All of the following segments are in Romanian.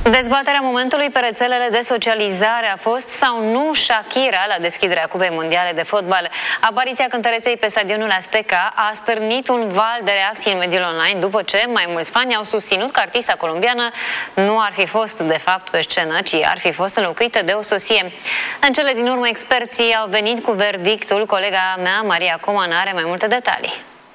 Dezbaterea momentului pe rețelele de socializare a fost sau nu Shakira la deschiderea Cupei Mondiale de Fotbal. Apariția cântăreței pe stadionul Azteca a stârnit un val de reacții în mediul online după ce mai mulți fani au susținut că artista colombiană nu ar fi fost de fapt pe scenă, ci ar fi fost înlocuită de o soție. În cele din urmă, experții au venit cu verdictul. Colega mea, Maria Coman, are mai multe detalii.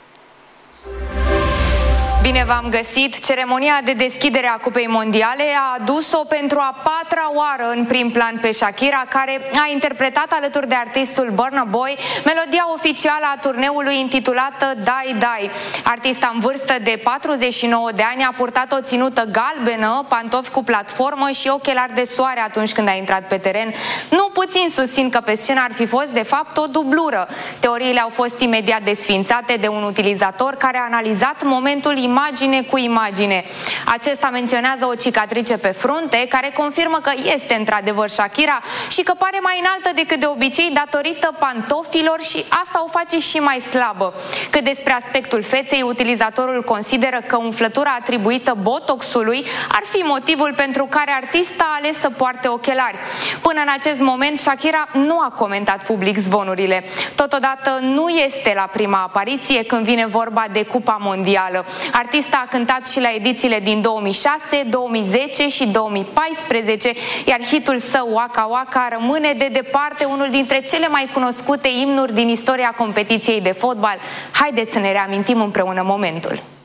Bine v-am găsit! Ceremonia de deschidere a Cupei Mondiale a adus-o pentru a patra oară în prim plan pe Shakira, care a interpretat alături de artistul Burna Boy melodia oficială a turneului intitulată Die Die. Artista în vârstă de 49 de ani a purtat o ținută galbenă, pantofi cu platformă și ochelari de soare atunci când a intrat pe teren. Nu puțin susțin că pe scenă ar fi fost de fapt o dublură. Teoriile au fost imediat desfințate de un utilizator care a analizat momentul imagine cu imagine. Acesta menționează o cicatrice pe frunte care confirmă că este într-adevăr Shakira și că pare mai înaltă decât de obicei datorită pantofilor și asta o face și mai slabă. Cât despre aspectul feței, utilizatorul consideră că umflătura atribuită botoxului ar fi motivul pentru care artista a ales să poarte ochelari. Până în acest moment, Shakira nu a comentat public zvonurile. Totodată nu este la prima apariție când vine vorba de Cupa Mondială. Artista a cântat și la edițiile din 2006, 2010 și 2014, iar hitul său Waka Waka rămâne de departe unul dintre cele mai cunoscute imnuri din istoria competiției de fotbal. Haideți să ne reamintim împreună momentul.